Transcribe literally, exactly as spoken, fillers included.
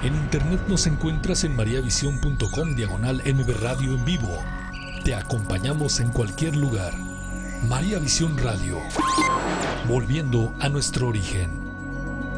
En internet nos encuentras en mariavision punto com diagonal M V Radio en vivo. Te acompañamos en cualquier lugar. María Visión Radio. Volviendo a nuestro origen.